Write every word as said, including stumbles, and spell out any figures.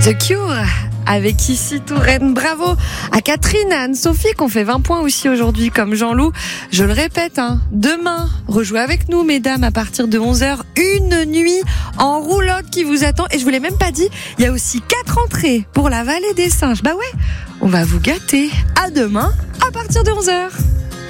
The Cure avec ici Touraine. Bravo à Catherine, à Anne-Sophie qui ont fait vingt points aussi aujourd'hui comme Jean-Loup. Je le répète, hein, demain, rejouez avec nous mesdames à partir de onze heures. Une nuit en roulotte qui vous attend. Et je vous l'ai même pas dit, il y a aussi quatre entrées pour la Vallée des Singes. Bah ouais, on va vous gâter. À demain à partir de onze heures.